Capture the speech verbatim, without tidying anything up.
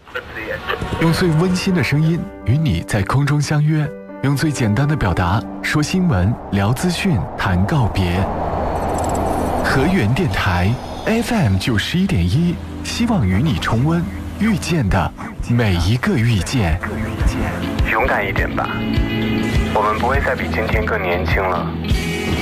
用最温馨的声音与你在空中相约，用最简单的表达说新闻、聊资讯、谈告别。河源电台 F M 九十一点一，希望与你重温遇见的每一个遇见。 勇敢一点吧，我们不会再比今天更年轻了。